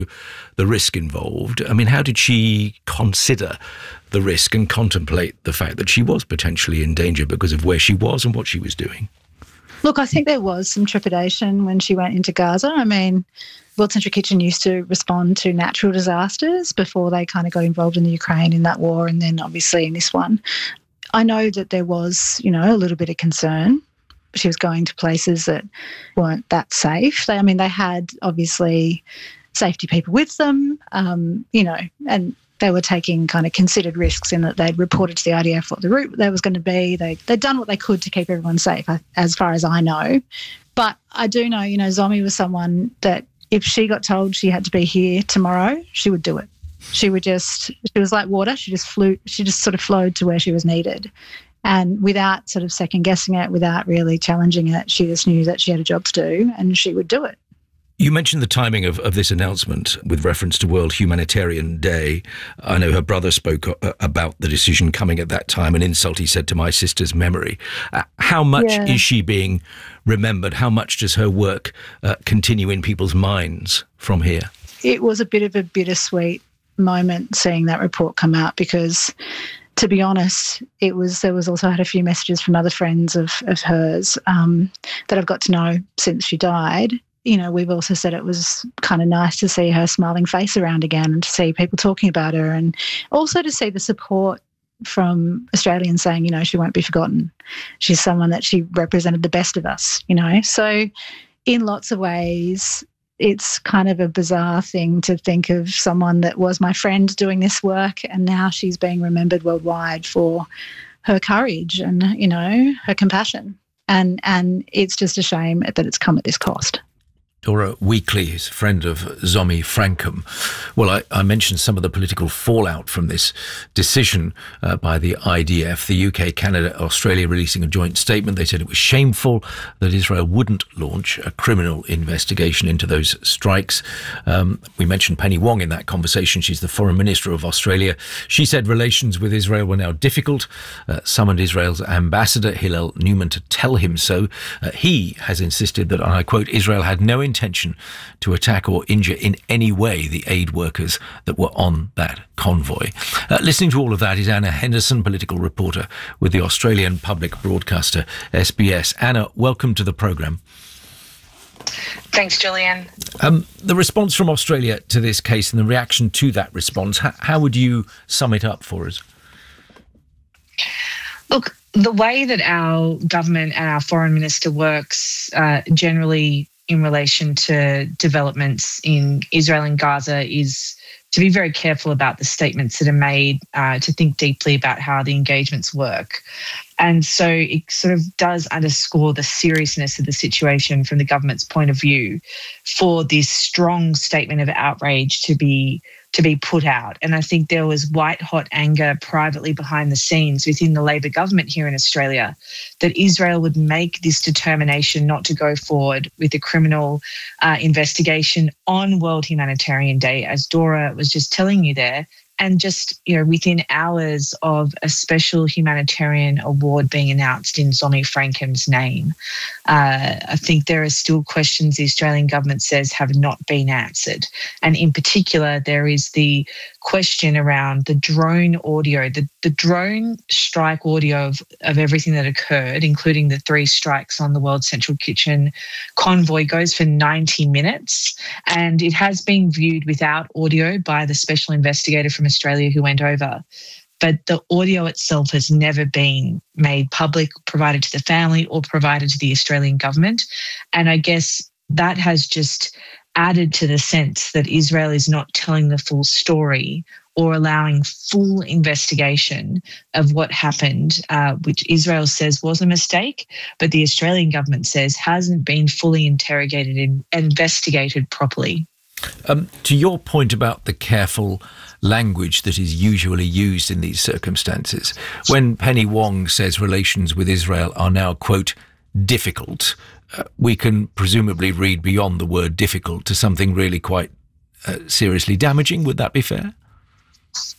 the risk involved. I mean, how did she consider the risk and contemplate the fact that she was potentially in danger because of where she was and what she was doing? Look, I think there was some trepidation when she went into Gaza. I mean, World Central Kitchen used to respond to natural disasters before they kind of got involved in the Ukraine in that war, and then obviously in this one. I know that there was, a little bit of concern. She was going to places that weren't that safe. They had obviously safety people with them, and they were taking kind of considered risks in that they'd reported to the IDF what the route there was going to be. They'd done what they could to keep everyone safe, as far as I know. But I do know, Zomi was someone that if she got told she had to be here tomorrow, she would do it. She was like water. She just sort of flowed to where she was needed. And without sort of second guessing it, without really challenging it, she just knew that she had a job to do and she would do it. You mentioned the timing of this announcement with reference to World Humanitarian Day. I know her brother spoke about the decision coming at that time, an insult, he said, to my sister's memory. How much is she being remembered? How much does her work continue in people's minds from here? It was a bit of a bittersweet moment seeing that report come out because, to be honest, there was also had a few messages from other friends of hers that I've got to know since she died. We've also said it was kind of nice to see her smiling face around again and to see people talking about her and also to see the support from Australians saying, she won't be forgotten. She's someone that she represented the best of us, So in lots of ways, it's kind of a bizarre thing to think of someone that was my friend doing this work and now she's being remembered worldwide for her courage and, her compassion. And it's just a shame that it's come at this cost. Dora Weakley is a friend of Zomi Frankham. Well, I mentioned some of the political fallout from this decision by the IDF. The UK, Canada, Australia releasing a joint statement. They said it was shameful that Israel wouldn't launch a criminal investigation into those strikes. We mentioned Penny Wong in that conversation. She's the Foreign Minister of Australia. She said relations with Israel were now difficult, summoned Israel's ambassador, Hillel Newman, to tell him so. He has insisted that, and I quote, Israel had no intention to attack or injure in any way the aid workers that were on that convoy. Listening to all of that is Anna Henderson, political reporter with the Australian public broadcaster SBS. Anna, welcome to the programme. Thanks, Julian. The response from Australia to this case and the reaction to that response, how would you sum it up for us? Look, the way that our government and our foreign minister works generally in relation to developments in Israel and Gaza is to be very careful about the statements that are made, to think deeply about how the engagements work. And so it sort of does underscore the seriousness of the situation from the government's point of view for this strong statement of outrage to be put out. And I think there was white-hot anger privately behind the scenes within the Labor government here in Australia that Israel would make this determination not to go forward with a criminal investigation on World Humanitarian Day, as Dora was just telling you there, and just, within hours of a special humanitarian award being announced in Zomi Frankham's name. I think there are still questions the Australian government says have not been answered. And in particular, there is the question around the drone audio, the drone strike audio of everything that occurred, including the 3 strikes on the World Central Kitchen convoy, goes for 90 minutes. And it has been viewed without audio by the special investigator from Australia who went over. But the audio itself has never been made public, provided to the family or provided to the Australian government. And I guess that has just added to the sense that Israel is not telling the full story or allowing full investigation of what happened, which Israel says was a mistake, but the Australian government says hasn't been fully interrogated and investigated properly. To your point about the careful language that is usually used in these circumstances, when Penny Wong says relations with Israel are now, quote, difficult, we can presumably read beyond the word difficult to something really quite seriously damaging. Would that be fair?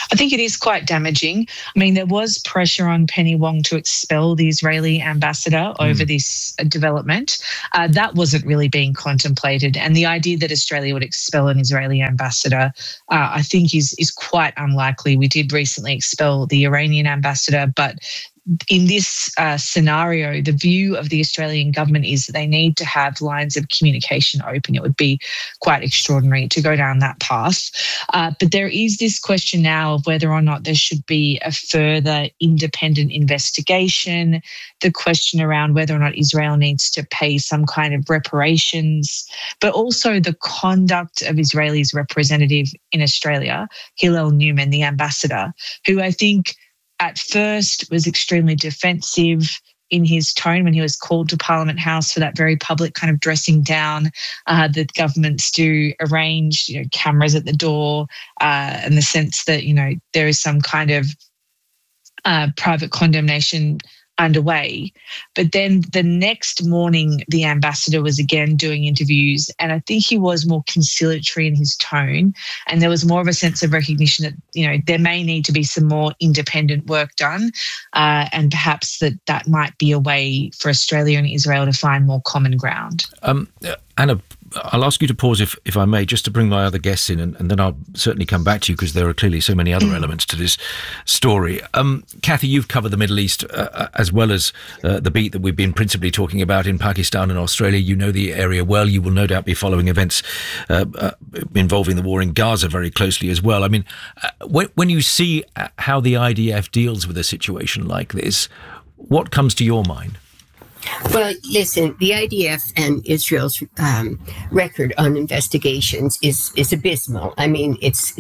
I think it is quite damaging. I mean, there was pressure on Penny Wong to expel the Israeli ambassador over this development. That wasn't really being contemplated. And the idea that Australia would expel an Israeli ambassador, I think is quite unlikely. We did recently expel the Iranian ambassador, but in this scenario, the view of the Australian government is that they need to have lines of communication open. It would be quite extraordinary to go down that path. But there is this question now of whether or not there should be a further independent investigation, the question around whether or not Israel needs to pay some kind of reparations, but also the conduct of Israel's representative in Australia, Hillel Newman, the ambassador, who I think at first was extremely defensive in his tone when he was called to Parliament House for that very public kind of dressing down that governments do arrange, cameras at the door, and the sense that, there is some kind of private condemnation underway. But then the next morning, the ambassador was again doing interviews, and I think he was more conciliatory in his tone, and there was more of a sense of recognition that, there may need to be some more independent work done, and perhaps that might be a way for Australia and Israel to find more common ground. Anna, I'll ask you to pause, if I may, just to bring my other guests in, and then I'll certainly come back to you because there are clearly so many other elements to this story. Kathy, you've covered the Middle East as well as the beat that we've been principally talking about in Pakistan and Australia. You know the area well. You will no doubt be following events involving the war in Gaza very closely as well. I mean, when you see how the IDF deals with a situation like this, what comes to your mind? Well, listen, the IDF and Israel's record on investigations is abysmal. I mean, it's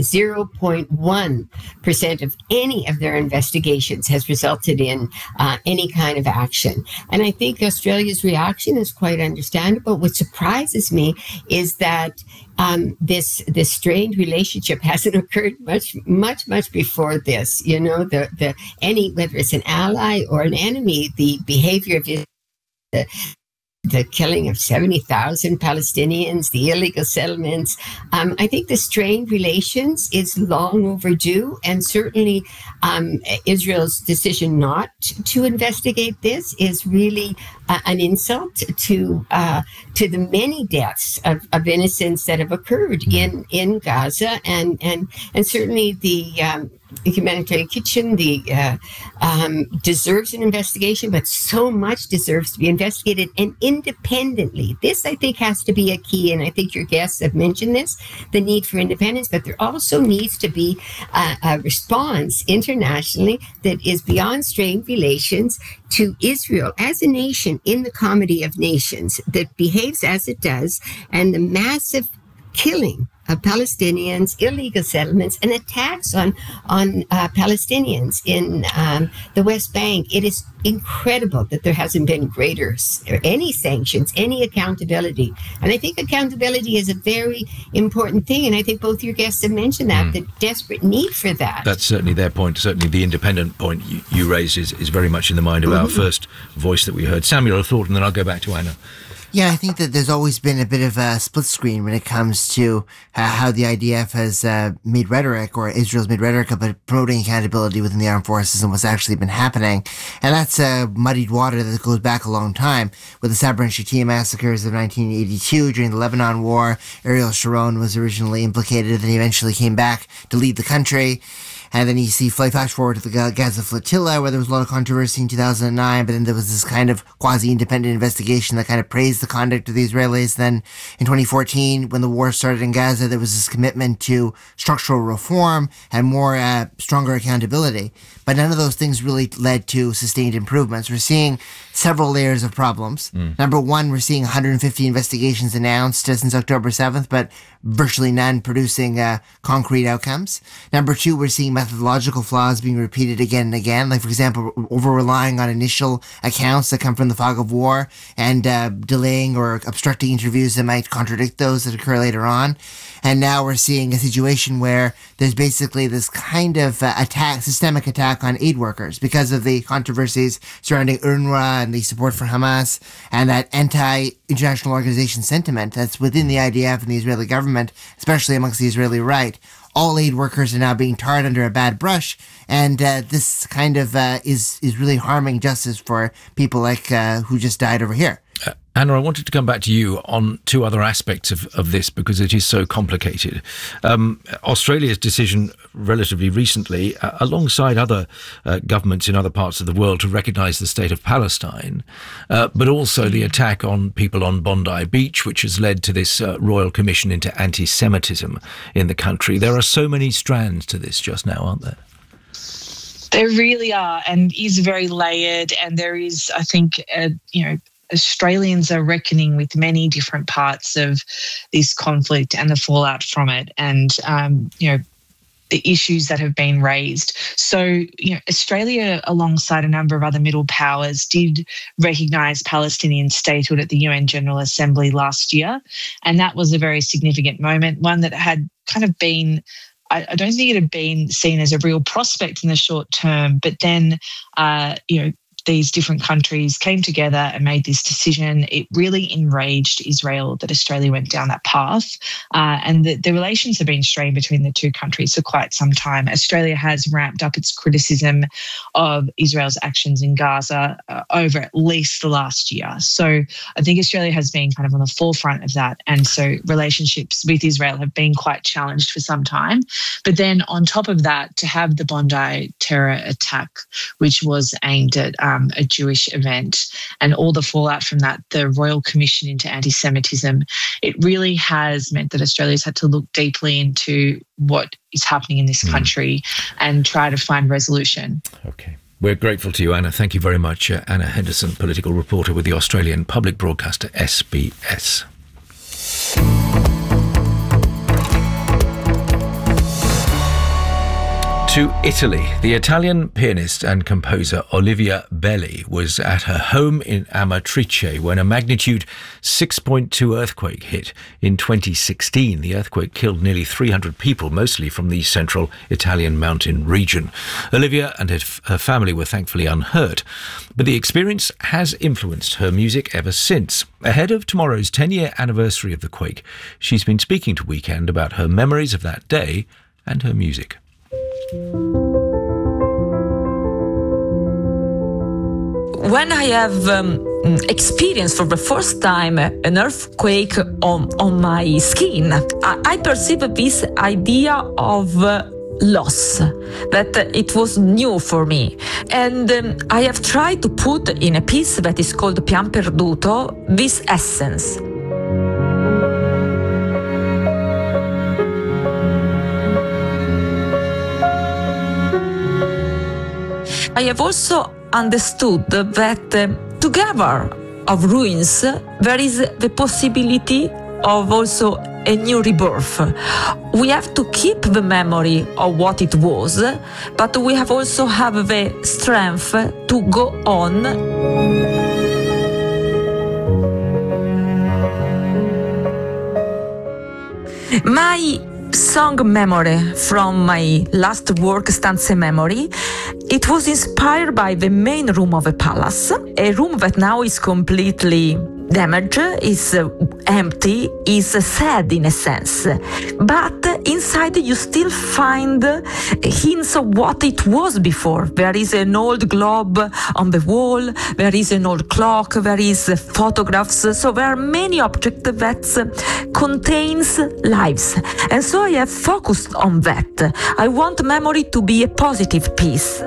0.1% of any of their investigations has resulted in any kind of action. And I think Australia's reaction is quite understandable. What surprises me is that this strained relationship hasn't occurred much before this. Whether it's an ally or an enemy, the behavior of the killing of 70,000 Palestinians, the illegal settlements. I think the strained relations is long overdue, and certainly Israel's decision not to investigate this is really an insult to the many deaths of innocents that have occurred in Gaza, and certainly the Humanitarian Kitchen deserves an investigation, but so much deserves to be investigated and independently. This, I think, has to be a key, and I think your guests have mentioned this, the need for independence, but there also needs to be a response internationally that is beyond strained relations to Israel as a nation in the comedy of nations that behaves as it does, and the massive killing of Palestinians, illegal settlements, and attacks on Palestinians in the West Bank. It is incredible that there hasn't been greater any sanctions, any accountability. And I think accountability is a very important thing. And I think both your guests have mentioned that, the desperate need for that. That's certainly their point. Certainly the independent point you raise is very much in the mind of our first voice that we heard. Samuel, a thought, and then I'll go back to Anna. Yeah, I think that there's always been a bit of a split screen when it comes to how the IDF has made rhetoric, or Israel's made rhetoric about promoting accountability within the armed forces and what's actually been happening. And that's muddied water that goes back a long time. With the Sabra and Shatila massacres of 1982 during the Lebanon War, Ariel Sharon was originally implicated and then he eventually came back to lead the country. And then you see flash forward to the Gaza flotilla, where there was a lot of controversy in 2009, but then there was this kind of quasi-independent investigation that kind of praised the conduct of the Israelis. Then in 2014, when the war started in Gaza, there was this commitment to structural reform and more stronger accountability. But none of those things really led to sustained improvements. We're seeing several layers of problems. Number one, we're seeing 150 investigations announced since October 7th, but virtually none producing concrete outcomes. Number two, we're seeing methodological flaws being repeated again and again. Like, for example, over-relying on initial accounts that come from the fog of war and delaying or obstructing interviews that might contradict those that occur later on. And now we're seeing a situation where there's basically this kind of systemic attack on aid workers because of the controversies surrounding UNRWA and the support for Hamas and that anti-international organization sentiment that's within the IDF and the Israeli government, especially amongst the Israeli right. all aid workers are now being tarred under a bad brush, and this kind of is really harming justice for people like who just died over here. Anna, I wanted to come back to you on two other aspects of this because it is so complicated. Australia's decision relatively recently, alongside other governments in other parts of the world, to recognise the state of Palestine, but also the attack on people on Bondi Beach, which has led to this Royal Commission into anti-Semitism in the country. There are so many strands to this just now, aren't there? There really are, and is very layered, and there is, I think, Australians are reckoning with many different parts of this conflict and the fallout from it, and the issues that have been raised. So, Australia, alongside a number of other middle powers, did recognise Palestinian statehood at the UN General Assembly last year, and that was a very significant moment, one that had kind of been, I don't think it had been seen as a real prospect in the short term, but then, these different countries came together and made this decision. It really enraged Israel that Australia went down that path. And the relations have been strained between the two countries for quite some time. Australia has ramped up its criticism of Israel's actions in Gaza over at least the last year. So I think Australia has been kind of on the forefront of that. And so relationships with Israel have been quite challenged for some time. But then on top of that, to have the Bondi terror attack, which was aimed at a Jewish event, and all the fallout from that, the Royal Commission into Anti-Semitism, it really has meant that Australia's had to look deeply into what is happening in this country and try to find resolution. Okay. We're grateful to you, Anna. Thank you very much. Anna Henderson, political reporter with the Australian public broadcaster SBS. To Italy, the Italian pianist and composer Olivia Belli was at her home in Amatrice when a magnitude 6.2 earthquake hit in 2016. The earthquake killed nearly 300 people, mostly from the central Italian mountain region. Olivia and her family were thankfully unhurt, but the experience has influenced her music ever since. Ahead of tomorrow's 10-year anniversary of the quake, she's been speaking to Weekend about her memories of that day and her music. When I have experienced for the first time an earthquake on my skin, I perceive this idea of loss, that it was new for me. And I have tried to put in a piece that is called Pian Perduto this essence. I have also understood that together of ruins, there is the possibility of also a new rebirth. We have to keep the memory of what it was, but we have also have the strength to go on. My song Memory from my last work, Stanze Memory, it was inspired by the main room of a palace, a room that now is completely damaged, is empty, is sad in a sense. But inside you still find hints of what it was before. There is an old globe on the wall, there is an old clock, there is photographs. So there are many objects that contains lives. And so I have focused on that. I want memory to be a positive piece.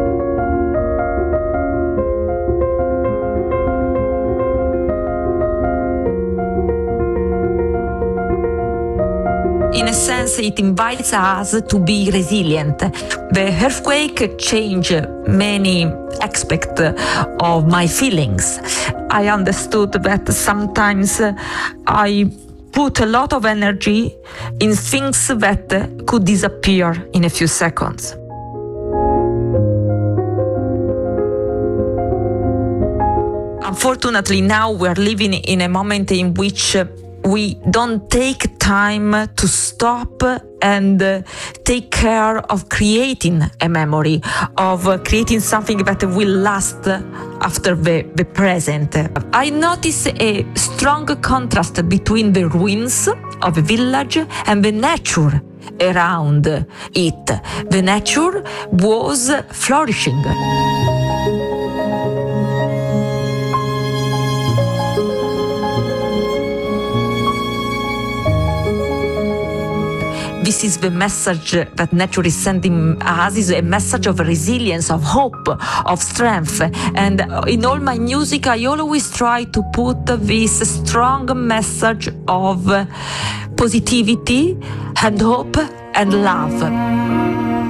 In a sense, it invites us to be resilient. The earthquake changed many aspects of my feelings. I understood that sometimes I put a lot of energy in things that could disappear in a few seconds. Unfortunately, now we are living in a moment in which we don't take time to stop and take care of creating a memory, of creating something that will last after the present. I notice a strong contrast between the ruins of a village and the nature around it. The nature was flourishing. This is the message that nature is sending us, is a message of resilience, of hope, of strength. And in all my music, I always try to put this strong message of positivity and hope and love.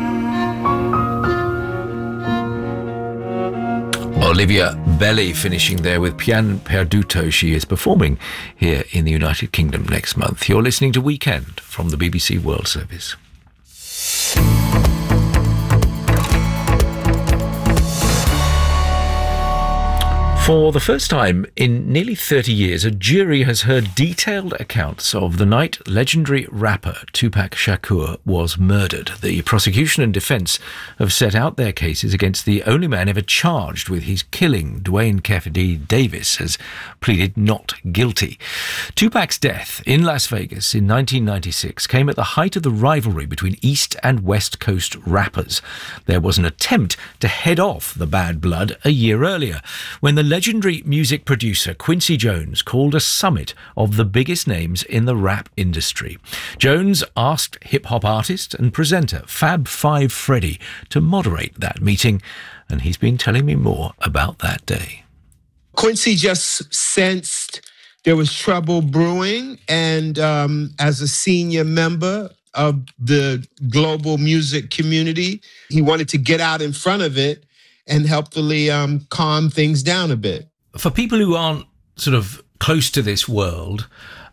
Olivia Belli finishing there with Pian Perduto. She is performing here in the United Kingdom next month. You're listening to Weekend from the BBC World Service. For the first time in nearly 30 years, a jury has heard detailed accounts of the night legendary rapper Tupac Shakur was murdered. The prosecution and defence have set out their cases against the only man ever charged with his killing. Dwayne Kefedi Davis has pleaded not guilty. Tupac's death in Las Vegas in 1996 came at the height of the rivalry between East and West Coast rappers. There was an attempt to head off the bad blood a year earlier, when the legendary music producer Quincy Jones called a summit of the biggest names in the rap industry. Jones asked hip-hop artist and presenter Fab Five Freddy to moderate that meeting, and he's been telling me more about that day. Quincy just sensed there was trouble brewing, and as a senior member of the global music community, he wanted to get out in front of it and helpfully calm things down a bit. For people who aren't sort of close to this world,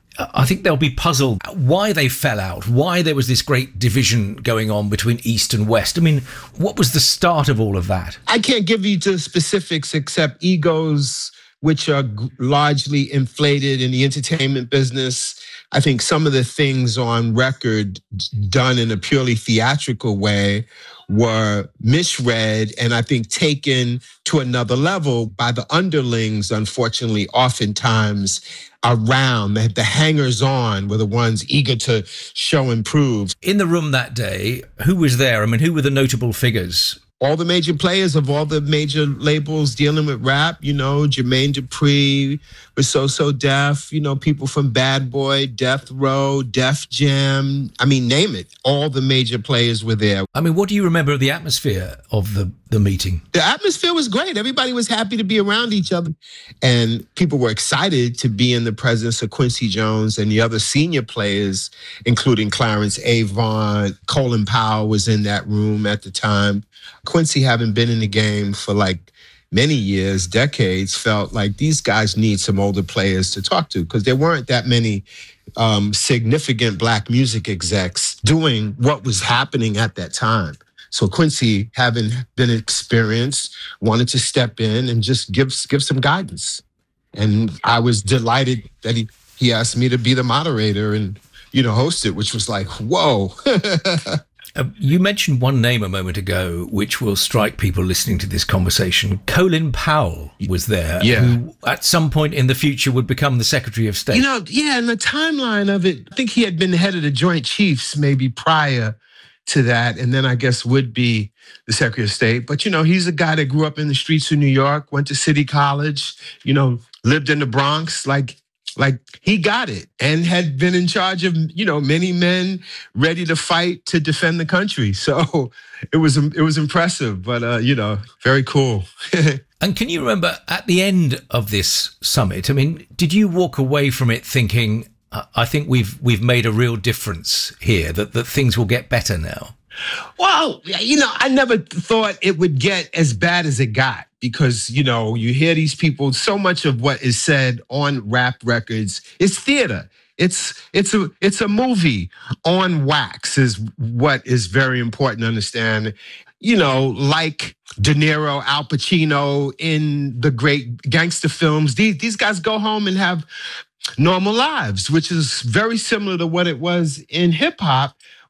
I think they'll be puzzled why they fell out, why there was this great division going on between East and West. I mean, what was the start of all of that? I can't give you the specifics except egos, which are largely inflated in the entertainment business. I think some of the things on record done in a purely theatrical way were misread and I think taken to another level by the underlings, unfortunately, oftentimes around. The hangers-on were the ones eager to show and prove. In the room that day, who was there? I mean, who were the notable figures? All the major players of all the major labels dealing with rap, you know, Jermaine Dupri, was So Def, you know, people from Bad Boy, Death Row, Def Jam. I mean, name it. All the major players were there. I mean, what do you remember of the atmosphere of the meeting? The atmosphere was great. Everybody was happy to be around each other. And people were excited to be in the presence of Quincy Jones and the other senior players, including Clarence Avant. Colin Powell was in that room at the time. Quincy, having been in the game for like many years, decades, felt like these guys need some older players to talk to because there weren't that many significant Black music execs doing what was happening at that time. So Quincy, having been experienced, wanted to step in and just give some guidance. And I was delighted that he asked me to be the moderator and, you know, host it, which was like, whoa. You mentioned one name a moment ago, which will strike people listening to this conversation. Colin Powell was there, who at some point in the future would become the Secretary of State. You know, yeah, in the timeline of it, I think he had been head of the Joint Chiefs maybe prior to that, and then I guess would be the Secretary of State. But, you know, he's a guy that grew up in the streets of New York, went to City College, you know, lived in the Bronx, like he got it and had been in charge of, you know, many men ready to fight to defend the country. So it was impressive, but, you know, very cool. And can you remember at the end of this summit, I mean, did you walk away from it thinking, I think we've made a real difference here, that things will get better now? Well, you know, I never thought it would get as bad as it got because, you know, you hear these people, so much of what is said on rap records is theater. It's a movie on wax is what is very important to understand. You know, like De Niro, Al Pacino in the great gangster films, these guys go home and have normal lives, which is very similar to what it was in hip hop.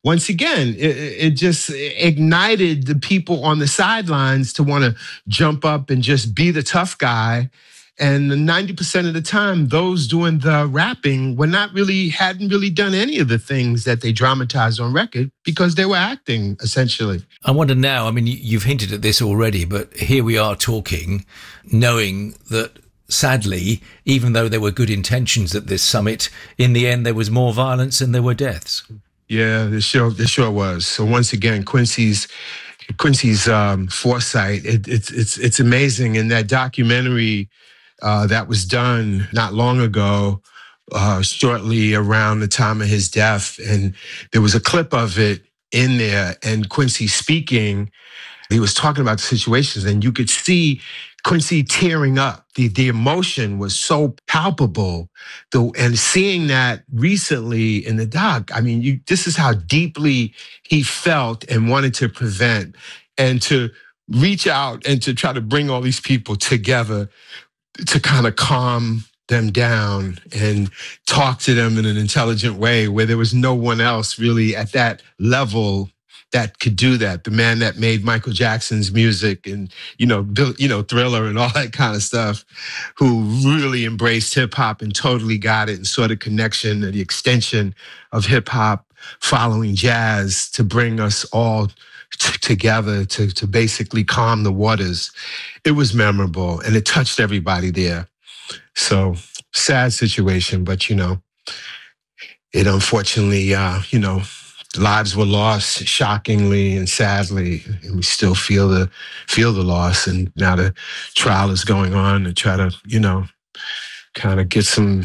once again, it just ignited the people on the sidelines to want to jump up and just be the tough guy. And 90% of the time, those doing the rapping hadn't really done any of the things that they dramatized on record because they were acting, essentially. I wonder now, I mean, you've hinted at this already, but here we are talking, knowing that sadly, even though there were good intentions at this summit, in the end there was more violence and there were deaths. Yeah, there sure was. So once again, Quincy's foresight, it's amazing. In that documentary that was done not long ago, shortly around the time of his death, and there was a clip of it in there, and Quincy speaking, he was talking about the situations, and you could see Quincy tearing up. The emotion was so palpable. And seeing that recently in the doc, I mean, this is how deeply he felt and wanted to prevent, and to reach out and to try to bring all these people together to kind of calm them down and talk to them in an intelligent way where there was no one else really at that level that could do that. The man that made Michael Jackson's music and, Thriller and all that kind of stuff, who really embraced hip hop and totally got it and saw the connection and the extension of hip hop following jazz to bring us all together to basically calm the waters. It was memorable and it touched everybody there. So sad situation, but it unfortunately, lives were lost shockingly and sadly, and we still feel the loss. And now the trial is going on to try to, kind of get some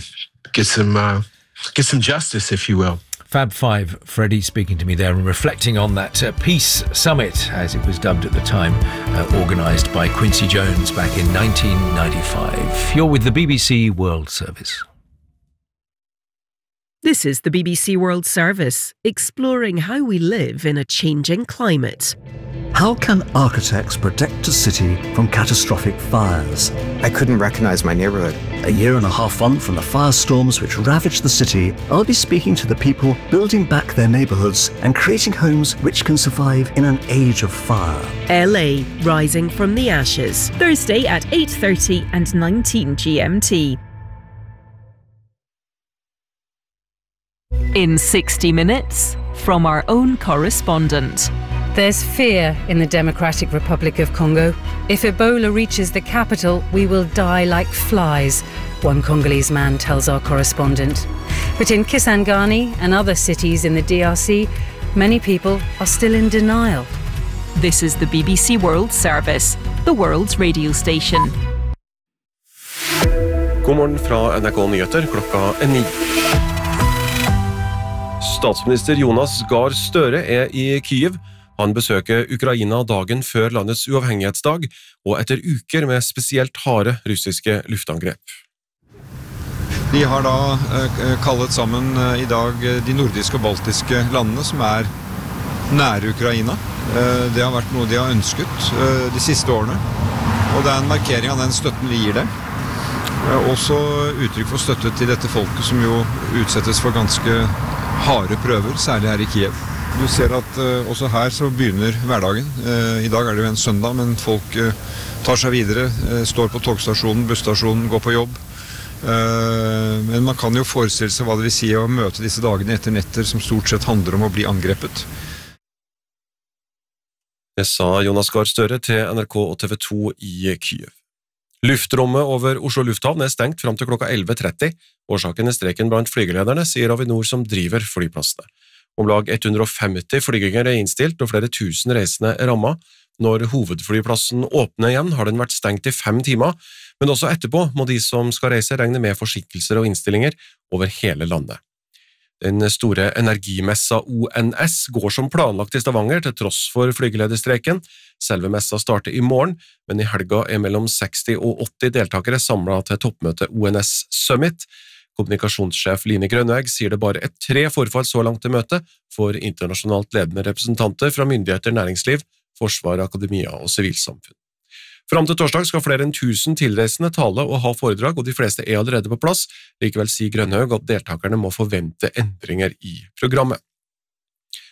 justice, if you will. Fab Five, Freddie speaking to me there and reflecting on that Peace Summit, as it was dubbed at the time, organised by Quincy Jones back in 1995. You're with the BBC World Service. This is the BBC World Service, exploring how we live in a changing climate. How can architects protect a city from catastrophic fires? I couldn't recognize my neighborhood. A year and a half on from the firestorms which ravaged the city, I'll be speaking to the people building back their neighborhoods and creating homes which can survive in an age of fire. LA, Rising from the Ashes, Thursday at 8:30 and 19 GMT. In 60 Minutes, from our own correspondent. There's fear in the Democratic Republic of Congo. If Ebola reaches the capital, we will die like flies, one Congolese man tells our correspondent. But in Kisangani and other cities in the DRC, many people are still in denial. This is the BBC World Service, the world's radio station. God morgen fra NRK Nyheter, klokka 9. Statsminister Jonas Gahr Støre i Kyiv. Han besøker Ukraina dagen før landets uavhengighetsdag, og etter uker med spesielt harde russiske luftangrep. De har da kallet sammen i dag de nordiske og baltiske landene som nære Ukraina. Det har vært noe de har ønsket de siste årene, og det en markering av den støtten vi gir dem. Også uttrykk for støtte til dette folket som jo utsettes for ganske harde prøver, særlig her i Kiev. Du ser at også her så begynner hverdagen. I dag det jo en søndag, men folk tar seg videre, står på togstasjonen, busstasjonen, går på jobb. Men man kan jo forestille seg hva det vil si å møte disse dagene etter netter som stort sett handler om å bli angrepet. Det sa Jonas Gahr Støre til NRK og TV 2 i Kyiv. Luftrommet over Oslo lufthavn stengt frem til klokka 11:30. Årsaken streiken blant flygelederne, sier Avinor som driver flyplassene. Om lag 150 flyginger innstilt, og flere tusen reisende rammet. Når hovedflyplassen åpner igjen, har den vært stengt i 5 timer, men også etterpå må de som skal reise regne med forsinkelser og innstillinger over hele landet. Den store energimessa ONS går som planlagt i Stavanger til tross for flygelederstreiken. Selve messa starter i morgen, men i helga mellom 60 og 80 deltakere samlet til toppmøte ONS Summit. Kommunikasjonssjef Line Grønneegg sier det bare 3 forfall så langt til møtet for internasjonalt ledende representanter fra myndigheter, næringsliv, forsvar, akademia og sivilsamfunn. Fram til torsdag skal flere enn 1000 tilreisende tale og ha foredrag, og de fleste allerede på plass. Likevel sier Grønnehaug at deltakerne må forvente endringer i programmet.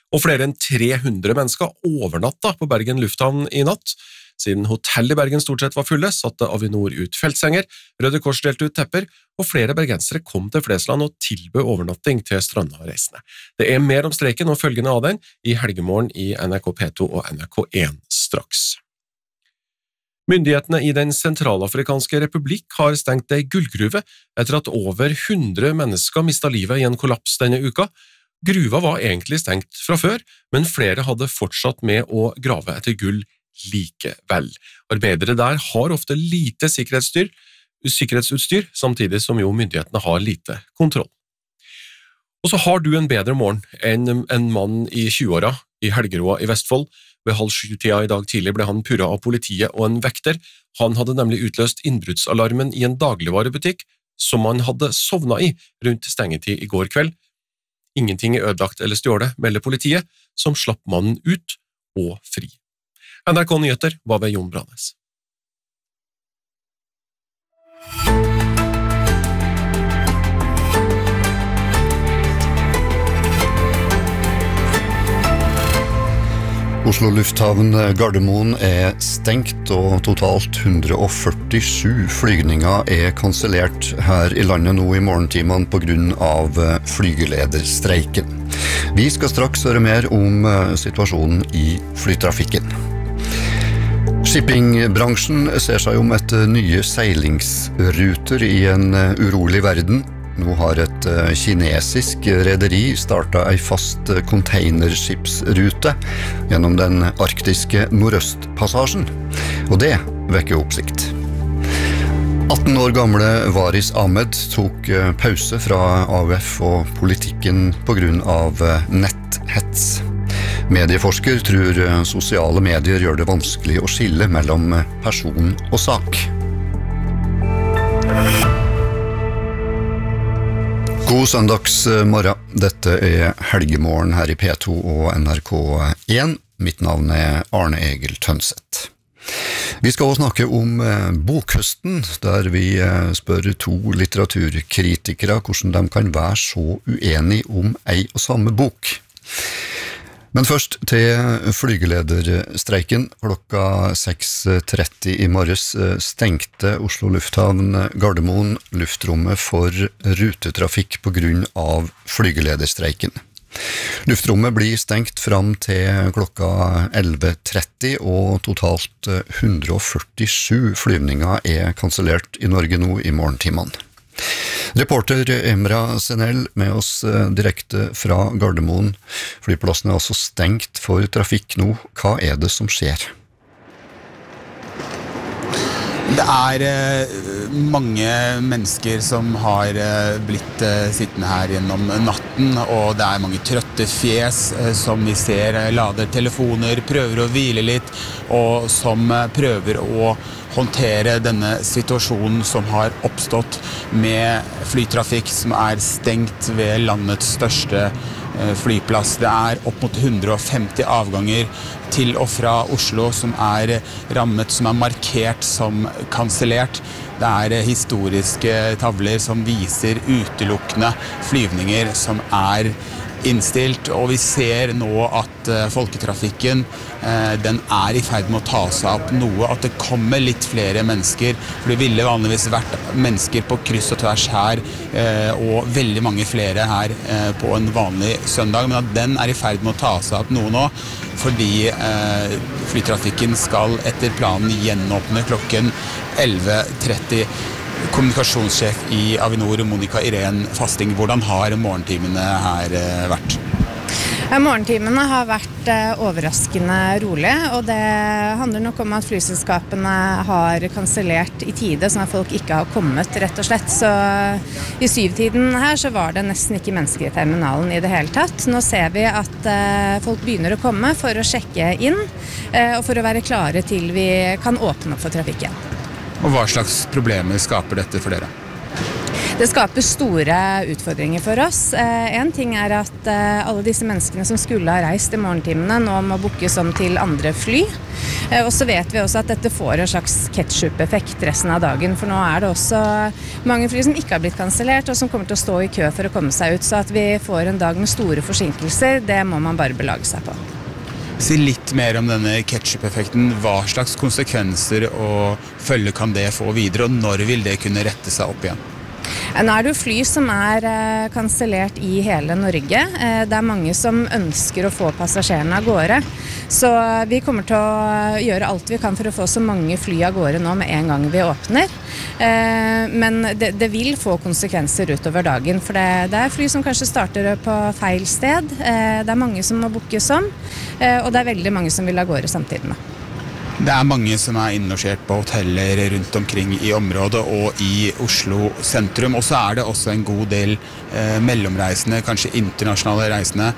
Og flere enn 300 mennesker overnatta på Bergen lufthavn i natt. Siden hotell i Bergen stort sett var fulle, satte Avinor ut feltsenger, Røde Kors delte ut tepper, og flere bergensere kom til Flesland og tilbød overnatting til stranda reisende. Det mer om streiken og følgende av den i Helgemorgen i NRK P2 og NRK1 straks. Myndighetene i den sentralafrikanske republikk har stengt ei gullgruve etter at over 100 mennesker mistet livet i en kollaps denne uka. Gruva var egentlig stengt fra før, men flere hadde fortsatt med å grave etter gull likevel. Arbeidere der har ofte lite sikkerhetsutstyr, samtidig som jo myndighetene har lite kontroll. Og så har du en bedre morgen enn en mann i 20-åra i Helgeroa i Vestfold. Ved 6:30 i dag tidlig ble han purret av politiet og en vekter. Han hadde nemlig utløst innbruddsalarmen i en dagligvarebutikk som han hadde sovnet i rundt stengetid i går kveld. Ingenting ødelagt eller stjålet, melder politiet, som slapp mannen ut og fri. NRK Nyheter var ved Jon Brannes. Oslo lufthavn Gardermoen stengt, og totalt 147 flygninger kansellert her i landet nå i morgentimene på grunn av flygelederstreiken. Vi skal straks høre mer om situasjonen i flytrafikken. Shippingbransjen ser seg om etter nye seilingsruter i en urolig verden. Nå har et kinesisk rederi startet en fast containerskipsrute gjennom den arktiske Nordøstpassasjen, og det vekker oppsikt. 18 år gamle Waris Ahmed tok pause fra AUF og politikken på grunn av netthets. Medieforsker tror sosiale medier gjør det vanskelig å skille mellom person og sak. God søndagsmorgen. Dette Helgemorgen her i P2 og NRK1. Mitt navn Arne Egil Tønseth. Vi skal også snakke om bokhøsten, der vi spør 2 litteraturkritikere hvordan de kan være så uenige om ei og samme bok. Men først til flygelederstreiken. Klokka 6:30 i morges stengte Oslo lufthavn Gardermoen luftrommet for rutetrafikk på grunn av flygelederstreiken. Luftrommet blir stengt fram til klokka 11:30, og totalt 147 flyvninger kansellert i Norge nå i morgentimene. Reporter Emra Senel med oss direkte fra Gardermoen. Flyplassen altså stengt for trafikk nå. Hva det som skjer? Det mange mennesker som har blitt sittende her gjennom natten, og det mange trøtte fjes som vi ser lader telefoner, prøver å hvile litt, og som prøver å håndtere denne situasjonen som har oppstått med flytrafikk som stengt ved landets største flyplass. Det opp mot 150 avganger til og fra Oslo som rammet, som markert som kansellert. Det historiske tavler som viser utelukkende flyvninger som innstilt, og vi ser nå at folketrafikken den i ferd med å ta seg opp noe, at det kommer litt flere mennesker, for det ville vanligvis vært mennesker på kryss og tvers her, og veldig mange flere her på en vanlig søndag, men at den i ferd med å ta seg opp noe nå, fordi flytrafikken skal etter planen gjenåpne klokken 11:30. Kommunikasjonssjef i Avinor, Monica Irene Fasting, hvordan har morgentimene her vært? Morgentimene har vært overraskende rolig, og det handler nok om at flyselskapene har kansellert i tide, sånn at folk ikke har kommet, rett og slett. Så i 7-tiden her så var det nesten ikke mennesker i terminalen i det hele tatt. Nå ser vi at folk begynner å komme for å sjekke inn, og for å være klare til vi kan åpne opp for trafikken. Og hva slags problemer skaper dette for dere? Det skaper store utfordringer for oss. En ting at alle disse menneskene som skulle ha reist I morgentimene nå må bookes om til andre fly. Og så vet vi også at dette får en slags ketchup-effekt resten av dagen, for nå det også mange fly som ikke har blitt kansellert, og som kommer til å stå I kø for å komme seg ut, så at vi får en dag med store forsinkelser, det må man bare belage seg på. Si litt mer om denne ketchup-effekten. Hva slags konsekvenser og følge kan det få videre, og når vil det kunne rette seg opp igjen? Nå det jo fly som kansellert I hele Norge. Det mange som ønsker å få passasjerene av gårde. Så vi kommer til å gjøre alt vi kan for å få så mange fly av gårde nå med en gang vi åpner. Men det vil få konsekvenser utover dagen, for det fly som kanskje starter på feil sted. Det mange som må bookes om, og det veldig mange som vil av gårde samtidig med. Det mange som innlosjert på hoteller rundt omkring I området og I Oslo sentrum, og så det også en god del mellomreisende, kanskje internasjonale reisende,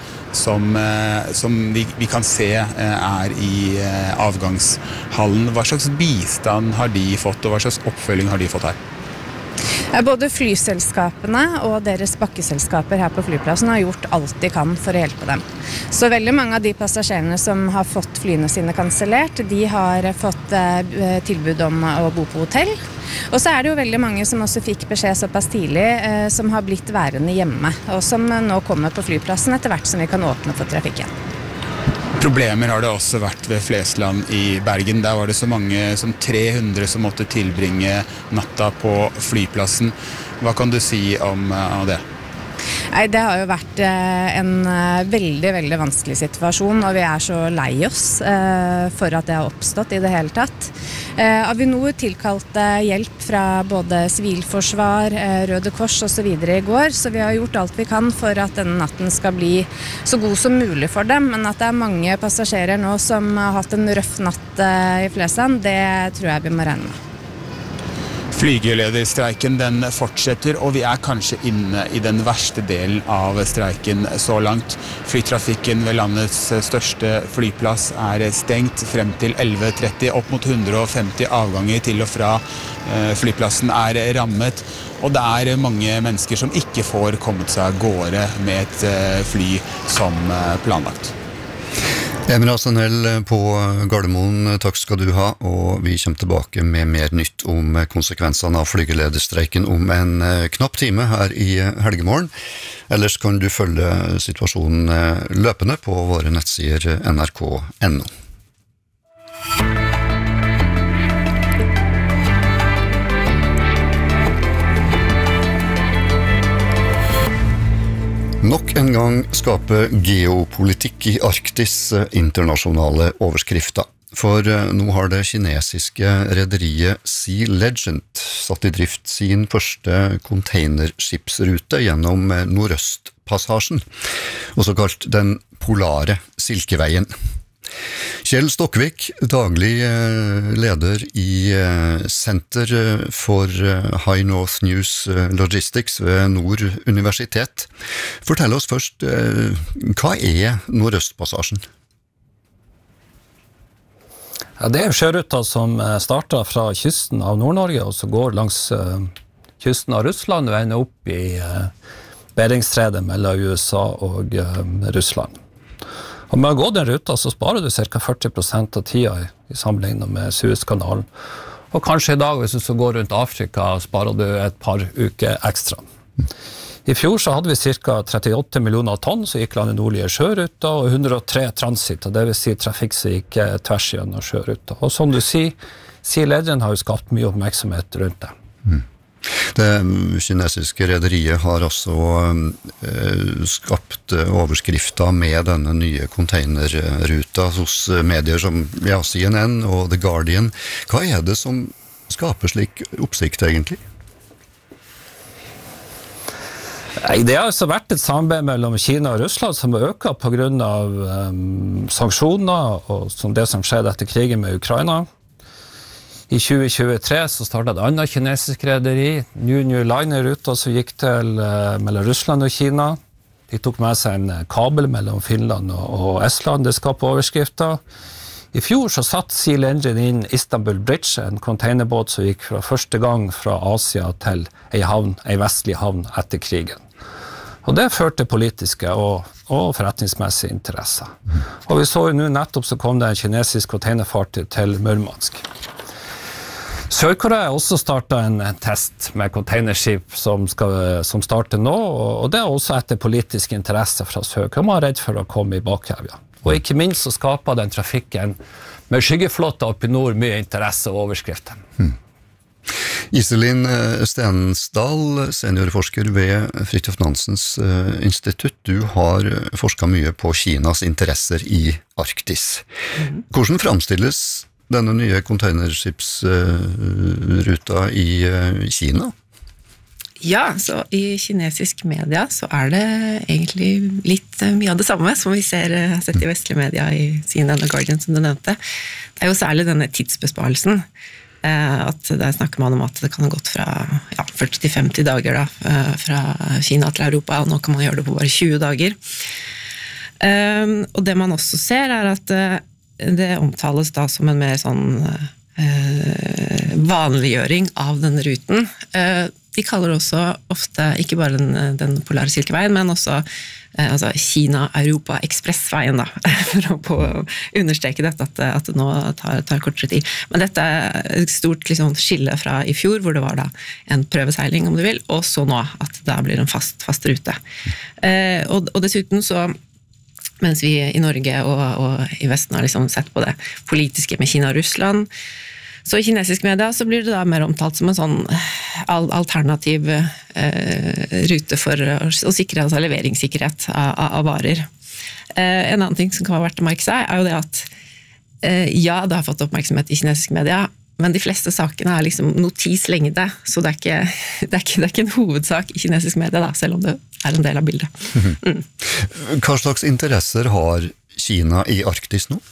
som vi kan se I avgangshallen. Hva slags bistand har de fått, og hva slags oppfølging har de fått her? Både flyselskapene og deres bakkeselskaper her på flyplassen har gjort alt de kan for å hjelpe dem. Så veldig mange av de passasjerene som har fått flyene sine kansellert, de har fått tilbud om å bo på hotell. Og så det jo veldig mange som også fikk beskjed såpass tidlig, som har blitt værende hjemme, og som nå kommer på flyplassen etter hvert som vi kan åpne for trafikken. Problemer har det også vært ved Flesland I Bergen. Der var det så mange som 300 som måtte tilbringe natta på flyplassen. Hva kan du si om det? Nei, det har jo vært en veldig, veldig vanskelig situasjon, og vi så lei oss for at det har oppstått I det hele tatt. Avinor tilkalte hjelp fra både Sivilforsvar, Røde Kors og så videre I går, så vi har gjort alt vi kan for at denne natten skal bli så god som mulig for dem, men at det mange passasjerer nå som har hatt en røff natt I Flesland, det tror jeg vi må regne med. Flygelederstreiken den fortsetter, og vi kanskje inne I den verste delen av streiken så langt. Flytrafikken ved landets største flyplass stengt frem til 11:30. Opp mot 150 avganger til og fra flyplassen rammet, og det mange mennesker som ikke får kommet seg av gårde med et fly som planlagt. Emir Hasanel på Gardermoen, takk skal du ha, og vi kommer tilbake med mer nytt om konsekvensene av flygelederstreiken om en knapp time her I helgemorgen. Ellers kan du følge situasjonen løpende på våre nettsider nrk.no. Nok en gang skaper geopolitikk I Arktis internasjonale overskrifter. For nå har det kinesiske rederiet Sea Legend satt I drift sin første containerskipsrute gjennom Nordøstpassasjen, også kalt den polare Silkeveien. Kjell Stokkvik, daglig leder I Center for High North News Logistics ved Nord Universitet. Fortell oss først, hva Nordøstpassasjen? Ja, det jo sjøruta som starter fra kysten av Nord-Norge, og så går langs kysten av Russland og ender opp I Beringstredet mellom USA og Russland. Og med å gå den ruta så sparer du ca. 40% av tida I sammenlignet med Suezkanalen. Og kanskje I dag, hvis du så går rundt Afrika, sparer du et par uker ekstra. I fjor så hadde vi ca. 38 millioner tonn som gikk landet nordlige sjøruta, og 103 transit, det vil si trafikk som gikk tvers gjennom sjøruta. Og som du sier, Sea Legend har jo skapt mye oppmerksomhet rundt det. Det kinesiske rederiet har også skapt overskrifter med denne nye containerruta hos medier som CNN og The Guardian. Hva det som skaper slik oppsikt egentlig? Det har altså vært et samarbeid mellom Kina og Russland som har økt på grunn av sanksjoner og som det som skjedde etter krigen med Ukraina. I 2023 så startet et annet kinesisk rederi, New Line-ruta som gikk til mellom Russland og Kina. De tok med seg en kabel mellom Finland og Estland, det skapte overskrifter. I fjor så satt Sea Engine inn Istanbul Bridge, en containerbåt som gikk for første gang fra Asia til en vestlig havn etter krigen. Og det førte politiske og forretningsmessige interesser. Og vi så jo nå nettopp så kom det en kinesisk containerfartøy til Murmansk. Sør-Korea har også startet en test med containerskip som starter nå, og det er også etter politisk interesse fra Sør-Korea. Man er redd for å komme i bakhevja. Og ikke minst så skaper den trafikken med skyggeflåta oppe i nord mye interesse og overskrifter. Iselin Stensdal, seniorforsker ved Fridtjof Nansens institutt. Du har forsket mye på Kinas interesser i Arktis. Hvordan framstilles denne nye containerskipsruta i Kina? Ja, så i kinesisk media så det egentlig litt mye av det samme som vi har sett i vestlige media i CNN og Guardian som du nevnte. Det jo særlig denne tidsbesparelsen. At der snakker man om at det kan ha gått fra 40 til 50 dager da, fra Kina til Europa, og nå kan man gjøre det på bare 20 dager. Og det man også ser at det omtales da som en mer sånn vanliggjøring av denne ruten. De kaller også ofte, ikke bare den polare silkeveien, men også Kina-Europa-ekspressveien da, for å understreke dette at det nå tar kortere tid. Men dette et stort liksom, skille fra i fjor, hvor det var da en prøveseiling, om du vil, og så nå at det blir en fast rute. Og dessuten så mens vi i Norge og i Vesten har liksom sett på det politiske med Kina og Russland, så i kinesisk media så blir det da mer omtalt som en sånn alternativ rute for å sikre leveringssikkerhet av varer. En annen ting som kan være verdt å merke seg jo det at det har fått oppmerksomhet i kinesisk media, men de fleste sakene liksom notislengde, så det er ikke en hovedsak i kinesisk media da, selv om det en del av bildet. Hva slags interesser har Kina i Arktis nå?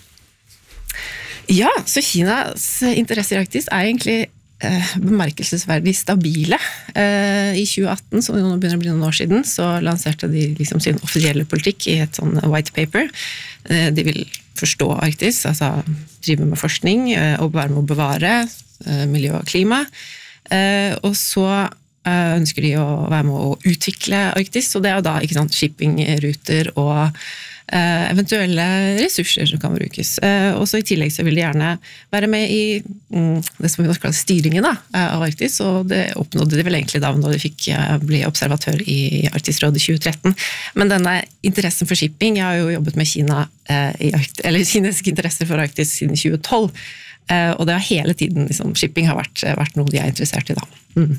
Ja, så Kinas interesser i Arktis egentlig bemerkelsesverdig stabile. I 2018, som nå begynner å bli noen år siden, så lanserte de liksom sin offisielle politikk i et sånn white paper. De vil forstå Arktis, altså drive med forskning og være med å bevare miljø og klima. Og så ønsker de å være med å utvikle Arktis, og det jo da ikke sant, shippingruter og eventuelle ressurser som kan brukes. Og så i tillegg så vil de gjerne være med i det som vi kaller styringen da, av Arktis, og det oppnådde de vel egentlig da når de fikk bli observatør i Arktisrådet i 2013. Men denne interessen for shipping, jeg har jo jobbet med Kina eller kinesiske interesser for Arktis siden 2012, og det har hele tiden liksom, shipping har vært noe de interessert i da.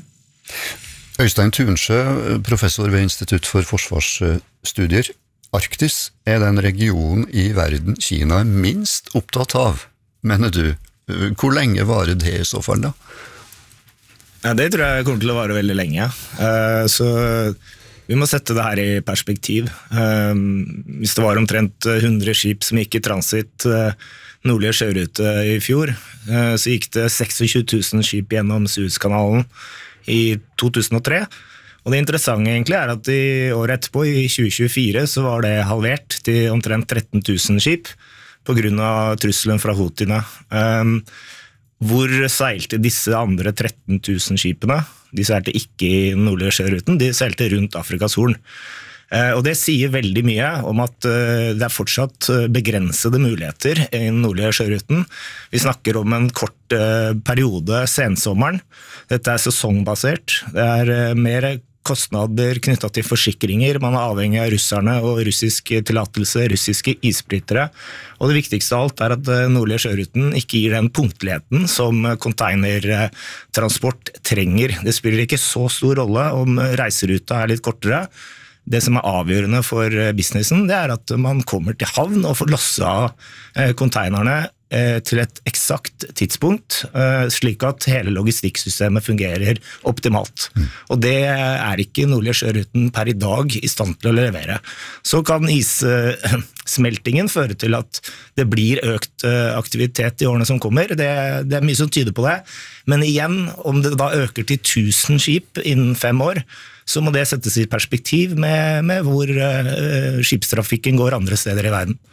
Øystein Tunsjø, professor ved Institutt for Forsvarsstudier. Arktis den regionen i verden Kina minst opptatt av, mener du. Hvor lenge varer det I så fall da? Ja, det tror jeg kommer til å vare veldig lenge. Så vi må sette det her I perspektiv. Hvis det var omtrent 100 skip som gikk I transit nordlige sjørute I fjor, så gikk det 26 000 skip gjennom Suezkanalen I 2003. Og det interessante egentlig at I året etterpå, I 2024, så var det halvert til omtrent 13 000 skip på grunn av trusselen fra Houthiene. Hvor seilte disse andre 13 000 skipene? De seilte ikke I nordlige sjøruten, de seilte rundt Afrikas Horn. Og det sier veldig mye om at det fortsatt begrensede muligheter I nordlige sjøruten. Vi snakker om en kort periode sensommeren. Dette sesongbasert. Det mer kostnader knyttet til forsikringer. Man avhengig av russerne og russisk tillatelse, russiske isbrytere. Og det viktigste av alt at nordlige sjøruten ikke gir den punktligheten som containertransport trenger. Det spiller ikke så stor rolle om reiseruta litt kortere. Det som avgjørende for businessen, det at man kommer til havn og får losse av containerene til et eksakt tidspunkt, slik at hele logistikksystemet fungerer optimalt. Og det ikke nordlige sjøruten per I dag I stand til å levere. Så kan issmeltingen føre til at det blir økt aktivitet I årene som kommer. Det mye som tyder på det. Men igjen, om det da øker til 1000 skip innen 5 år, så må det settes I perspektiv med hvor skipstrafikken går andre steder I verden.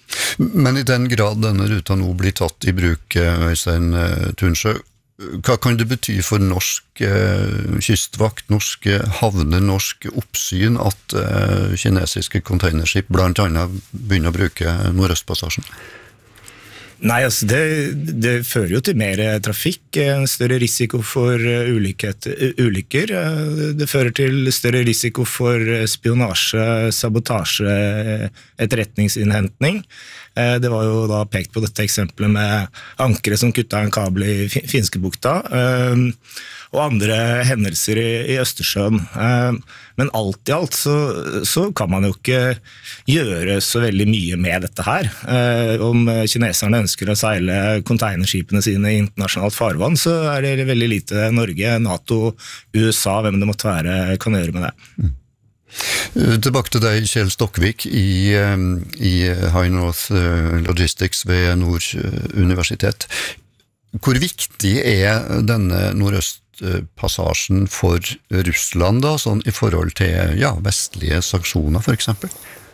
Men i den grad denne ruta nå blir tatt I bruk, Øystein Tunsjø, hva kan det bety for norsk kystvakt, norske havner, norsk oppsyn at kinesiske containerskip blant annet begynner å bruke Nordøstpassasjen? Nei, altså det fører jo til mer trafikk, en større risiko for ulykker. Det fører til større risiko for spionasje, sabotasje, etterretningsinnhentning. Det var jo da pekt på dette eksempelet med ankere som kuttet en kabel I Finskebukta, og andre hendelser I Østersjøen. Men alt I alt så kan man jo ikke gjøre så veldig mye med dette her. Om kineserne ønsker å seile containerskipene sine I internasjonalt farvann, så det veldig lite Norge, NATO, USA, hvem det måtte være, kan gjøre med det. Tilbake til deg, Kjell Stokkvik, I High North Logistics ved Nord Universitet. Hvor viktig denne Nordøstpassasjen for Russland da, sånn I forhold til vestlige sanksjoner for eksempel?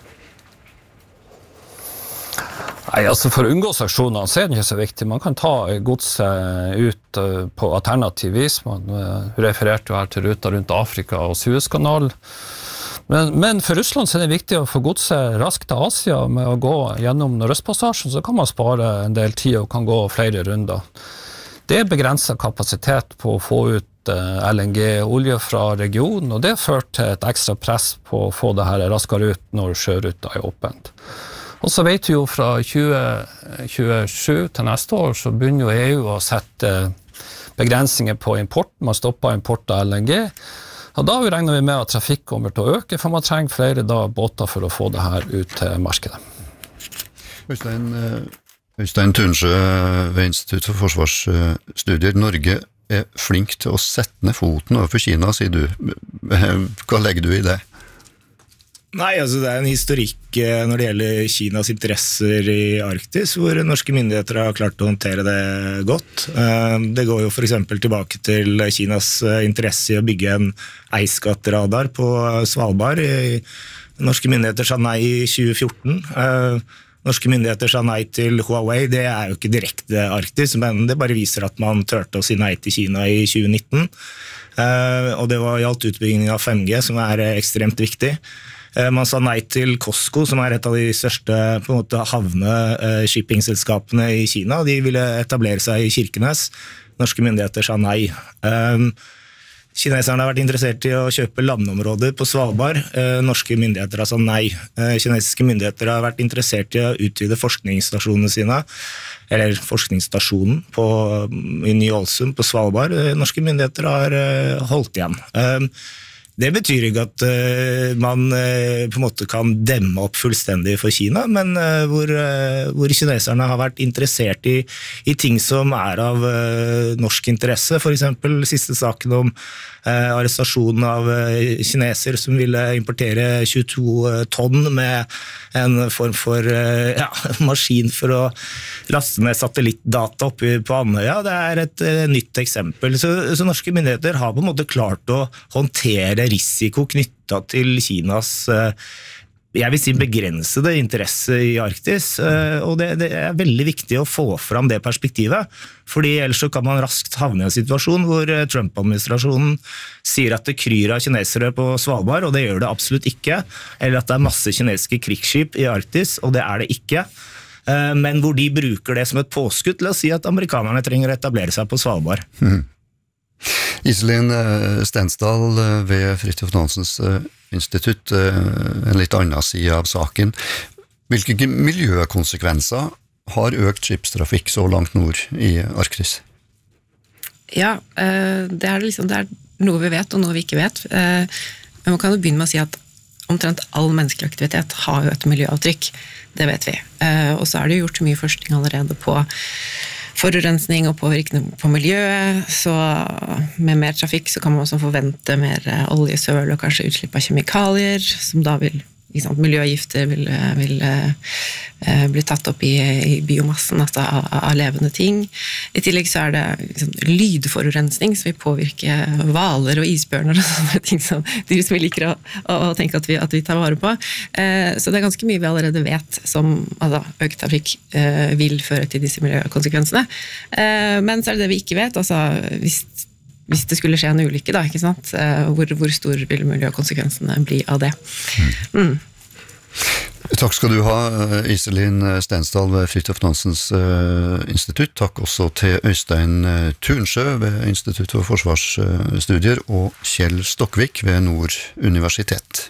Nei, altså for å unngå sanksjoner så det ikke så viktig. Man kan ta godset ut på alternativ vis. Man refererte jo her til ruta rundt Afrika og Suezkanalen. Men for Russland så det viktig å få godset raskt til Asia med å gå gjennom Nordøstpassasjen, så kan man spare en del tid og kan gå flere runder. Det begrenset kapasitet på å få ut LNG-olje fra regionen, og det fører til et ekstra press på å få det her raskere ut når sjøruta åpent. Og så vet vi jo fra 2027 til neste år så begynner jo EU å sette begrensninger på import. Man stopper import av LNG, og da regner vi med at trafikk kommer til å øke, for man trenger flere båter for å få det her ut til markedet. Øystein Tunsjø ved Institutt for Forsvarsstudier. Norge flink til å sette ned foten overfor Kina, sier du. Hva legger du I det? Nei, altså det en historikk når det gjelder Kinas interesser I Arktis, hvor norske myndigheter har klart å håndtere det godt. Det går jo for eksempel tilbake til Kinas interesse I å bygge en eiskattradar på Svalbard. Norske myndigheter sa nei I 2014. Norske myndigheter sa nei til Huawei. Det jo ikke direkte Arktis, men det bare viser at man tørte å si nei til Kina I 2019. Og det var gjaldt utbyggingen av 5G, som ekstremt viktig. Man sa nei til Costco, som et av de største på en måte, havne-shippingselskapene I Kina. De ville etablere seg I Kirkenes. Norske myndigheter sa nei. Kineserne har vært interessert I å kjøpe landområder på Svalbard. Norske myndigheter har sagt nei. Kinesiske myndigheter har vært interessert I å utvide forskningsstasjonene sine, eller forskningsstasjonen I Ny-Ålesund på Svalbard. Norske myndigheter har holdt igjen. Det betyr ikke at man på en måte kan demme opp fullstendig for Kina, men hvor kineserne har vært interessert I ting som av norsk interesse. For eksempel siste saken om arrestasjonen av kineser som ville importere 22 tonn med en form for maskin for å laste ned satellittdata oppe på Andøya. Det et nytt eksempel. Så norske myndigheter har på en måte klart å håndtere risiko knyttet til Kinas jeg vil si begrensede interesse I Arktis, og det veldig viktig å få fram det perspektivet, fordi ellers så kan man raskt havne I en situasjon hvor Trump-administrasjonen sier at det kryr av kinesere på Svalbard, og det gjør det absolutt ikke, eller at det masse kinesiske krigsskip I Arktis, og det det ikke, men hvor de bruker det som et påskudd til å si at amerikanerne trenger å etablere seg på Svalbard. Iselin Stensdal ved Fridtjof Nansens institutt, en litt annen side av saken. Hvilke miljøkonsekvenser har økt skipstrafikk så langt nord I Arktis? Ja, det det noe vi vet og noe vi ikke vet. Men man kan jo begynne med å si at omtrent all menneskelig aktivitet har jo et miljøavtrykk. Det vet vi. Og så det gjort mye forskning allerede på forurensning og påvirkning på miljøet, så med mer trafikk så kan man også forvente mer oljesøl og kanskje utslipp av kjemikalier, som da vil miljøgifter vil bli tatt opp i biomassen, altså av levende ting. I tillegg så det lydforurensning som vil påvirke hvaler og isbjørner og sånne ting som vi liker å tenke at vi tar vare på. Så det ganske mye vi allerede vet som økt trafikk vil føre til disse miljøkonsekvensene. Men så det vi ikke vet, altså hvis det skulle skje en ulykke, da, ikke sant? Hvor stor vil miljøkonsekvensene bli av det? Takk skal du ha, Iselin Stensdal ved Fridtjof Nansens institutt. Takk også til Øystein Tunsjø ved Institutt for Forsvarsstudier og Kjell Stokkvik ved Nord Universitet.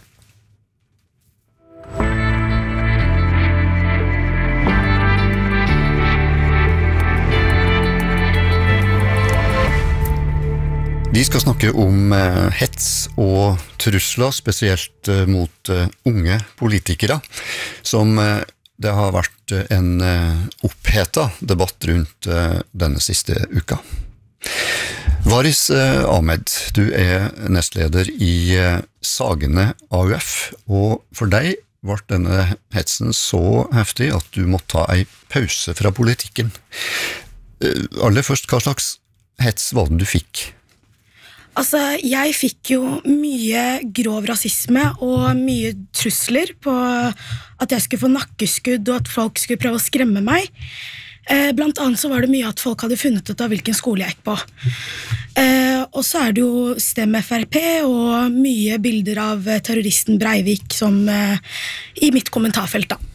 Vi skal snakke om hets og trusler, spesielt mot unge politikere, som det har vært en opphetet debatt rundt denne siste uka. Varis Ahmed, du nestleder i Sagene AUF, og for deg var denne hetsen så heftig at du måtte ta en pause fra politikken. Aller først, hva slags hets var det du fikk? Altså, jeg fikk jo mye grov rasisme og mye trusler på at jeg skulle få nakkeskudd og at folk skulle prøve å skremme meg. Blant annet så var det mye at folk hadde funnet ut av hvilken skole jeg gikk på. Og så det jo Stem FrP og mye bilder av terroristen Breivik som i mitt kommentarfelt da.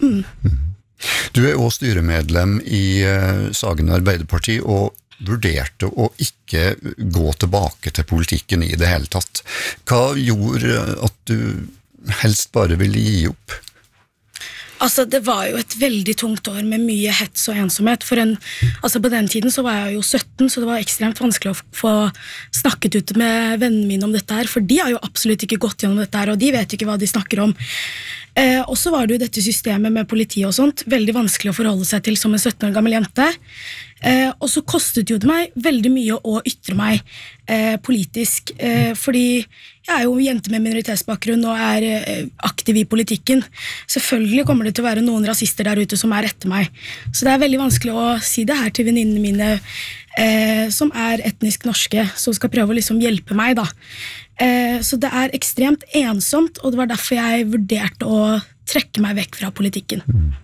Du også styremedlem i Sagene Arbeiderparti og vurderte å ikke gå tilbake til politikken i det hele tatt. Hva gjorde at du helst bare ville gi opp? Altså, det var jo et veldig tungt år med mye hets og ensomhet. På den tiden så var jeg jo 17, så det var ekstremt vanskelig å få snakket ut med vennene mine om dette her, for de har jo absolutt ikke gått gjennom dette her, og de vet jo ikke hva de snakker om. Og så var det jo dette systemet med politi og sånt, veldig vanskelig å forholde seg til som en 17 år gammel jente. Og så kostet jo det meg veldig mye å ytre meg politisk, fordi jeg jo jente med minoritetsbakgrunn og aktiv i politikken. Selvfølgelig kommer det til å være noen rasister der ute som etter meg. Så det veldig vanskelig å si det her til venninnene mine som etnisk norske, som skal prøve å liksom hjelpe meg da. Så det ekstremt ensomt, og det var derfor jeg vurderte å trekke meg vekk fra politikken.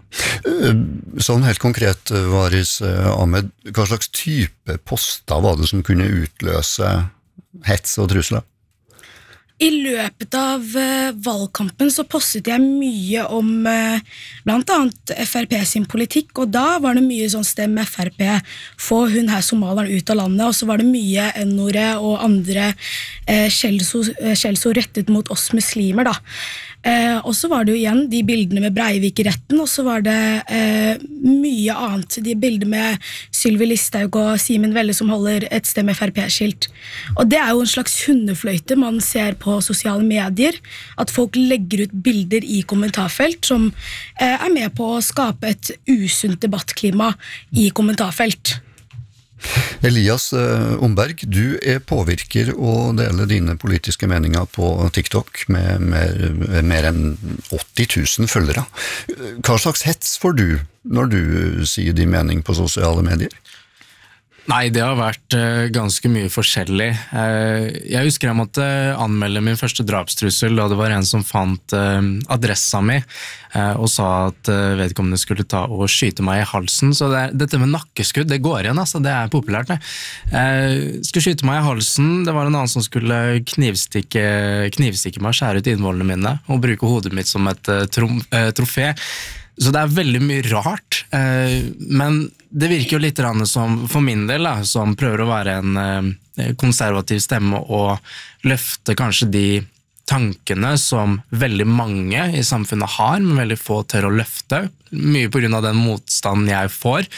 Sånn helt konkret, Varis Ahmed, hva slags type poster var det som kunne utløse hets og trusler? I løpet av valgkampen så postet jeg mye om blant annet FrP sin politikk, og da var det mye sånn Stem FrP, få hun her somaleren ut av landet, og så var det mye N-ordet og andre skjellsord rettet mot oss muslimer da. Og så var det jo igjen de bildene med Breivik i retten, og så var det mye annet. De bildene med Sylvi Listhaug og Simen Velle som holder et Stem FrP-skilt. Og det jo en slags hundefløyte man ser på sosiale medier, at folk legger ut bilder i kommentarfelt som med på å skape et usunt debattklima i kommentarfelt. Elias Omberg, du påvirker og deler dine politiske meninger på TikTok med mer enn 80 000 følgere. Hva slags hets får du når du sier din mening på sosiale medier? Nei, det har vært ganske mye forskjellig. Jeg husker jeg måtte anmelde min første drapstrussel da det var en som fant adressa mi og sa at vedkommende skulle ta og skyte meg i halsen. Så dette med nakkeskudd, det går igjen, altså. Det populært. Det. Skulle skyte meg i halsen, det var en annen som skulle knivstikke meg og skjære ut innvollene mine og bruke hodet mitt som et trofé. Så det veldig mye rart, men det virker jo litt som, for min del, da, som prøver å være en konservativ stemme og løfte kanskje de tankene som veldig mange i samfunnet har, men veldig få tør å løfte, mye på grunn av den motstanden jeg får.